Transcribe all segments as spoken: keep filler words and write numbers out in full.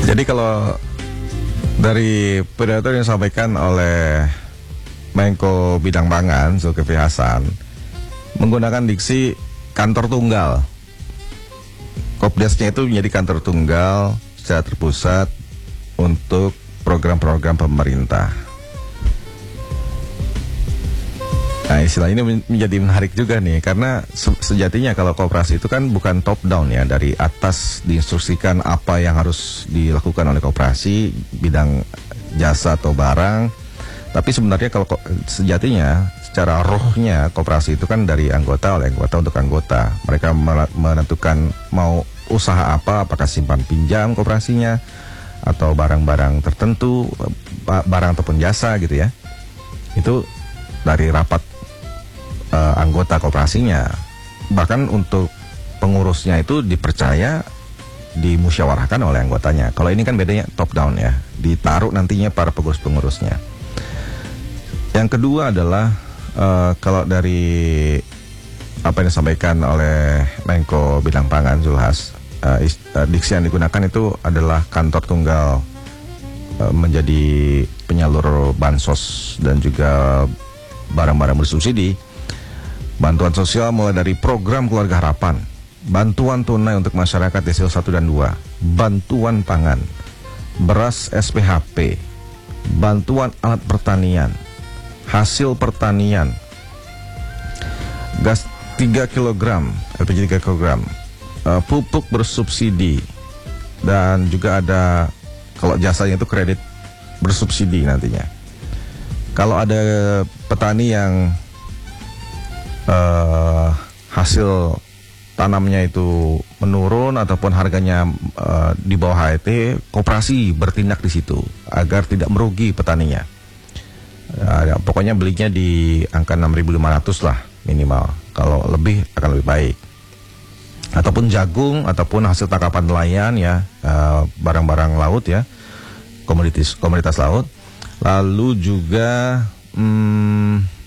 Jadi kalau dari pidato yang disampaikan oleh Menko Bidang Pangan Zulkifli Hasan menggunakan diksi kantor tunggal, Kopdesnya itu menjadi kantor tunggal secara terpusat untuk program-program pemerintah. Nah, istilah ini menjadi menarik juga nih, karena se sejatinya kalau koperasi itu kan bukan top down ya, dari atas diinstruksikan apa yang harus dilakukan oleh koperasi bidang jasa atau barang. Tapi sebenarnya kalau sejatinya secara rohnya koperasi itu kan dari anggota oleh anggota untuk anggota. Mereka menentukan mau usaha apa, apakah simpan pinjam koperasinya atau barang-barang tertentu, barang ataupun jasa gitu ya. Itu dari rapat Uh, anggota koperasinya. Bahkan untuk pengurusnya itu dipercaya, dimusyawarahkan oleh anggotanya. Kalau ini kan bedanya top down ya, ditaruh nantinya para pengurus-pengurusnya. Yang kedua adalah uh, kalau dari apa yang disampaikan oleh Menko Bidang Pangan Zulhas, uh, uh, diksi yang digunakan itu adalah kantor tunggal uh, menjadi penyalur bansos dan juga barang-barang bersubsidi. Bantuan sosial mulai dari program Keluarga Harapan, bantuan tunai untuk masyarakat desil satu dan dua, bantuan pangan, beras S P H P, bantuan alat pertanian, hasil pertanian, gas tiga kilogram, L P G tiga kilogram, uh, pupuk bersubsidi, dan juga ada kalau jasanya itu kredit bersubsidi nantinya. Kalau ada petani yang Uh, hasil tanamnya itu menurun ataupun harganya uh, di bawah H E T, koperasi bertindak di situ agar tidak merugi petaninya. Uh, pokoknya belinya di angka enam ribu lima ratus lah minimal. Kalau lebih akan lebih baik. Ataupun jagung ataupun hasil tangkapan nelayan ya, uh, barang-barang laut ya, komoditas komoditas laut. Lalu juga hmm,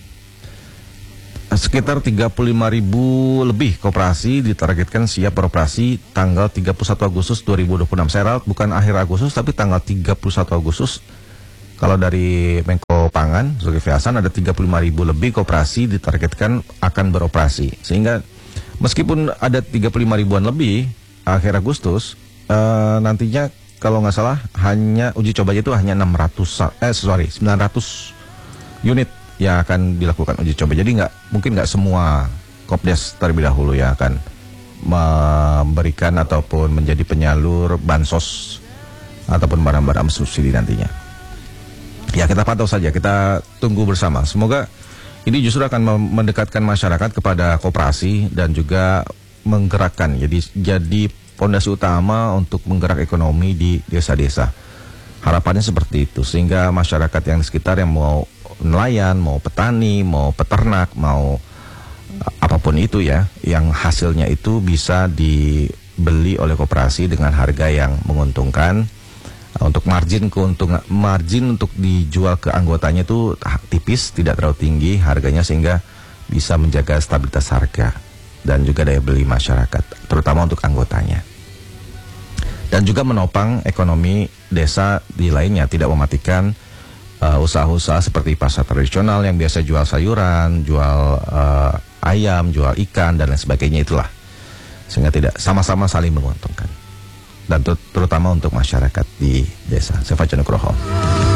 sekitar tiga puluh lima ribu lebih koperasi ditargetkan siap beroperasi tanggal tiga puluh satu Agustus dua ribu dua puluh enam. Saya ralat bukan akhir Agustus tapi tanggal tiga puluh satu Agustus. Kalau dari Menko Pangan Zulkifli Hasan ada tiga puluh lima ribu lebih koperasi ditargetkan akan beroperasi. Sehingga meskipun ada tiga puluh lima ribuan lebih akhir Agustus, uh, nantinya kalau nggak salah hanya uji cobanya itu hanya enam ratus eh sorry sembilan ratus unit yang akan dilakukan uji coba. Jadi nggak mungkin nggak semua Kopdes terlebih dahulu yang akan memberikan ataupun menjadi penyalur bansos ataupun barang-barang subsidi nantinya. Ya kita pantau saja, kita tunggu bersama. Semoga ini justru akan mendekatkan masyarakat kepada koperasi dan juga menggerakkan. Jadi jadi fondasi utama untuk menggerak ekonomi di desa-desa. Harapannya seperti itu, sehingga masyarakat yang di sekitar yang mau nelayan, mau petani, mau peternak, mau apapun itu ya, yang hasilnya itu bisa dibeli oleh koperasi dengan harga yang menguntungkan. Untuk margin keuntungan, margin untuk dijual ke anggotanya itu tipis, tidak terlalu tinggi harganya, sehingga bisa menjaga stabilitas harga dan juga daya beli masyarakat, terutama untuk anggotanya. Dan juga menopang ekonomi desa di lainnya, tidak mematikan Uh, usaha-usaha seperti pasar tradisional yang biasa jual sayuran, jual uh, ayam, jual ikan dan lain sebagainya itulah, sehingga tidak sama-sama saling menguntungkan dan ter terutama untuk masyarakat di desa. Saya Fajar Nugroho.